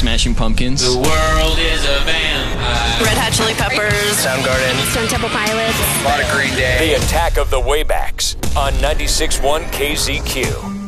Smashing Pumpkins. The world is a vampire. Red Hot Chili Peppers. Soundgarden. Stone Temple Pilots. A lot of Green Day. The Attack of the Waybacks on 96.1 KZQ.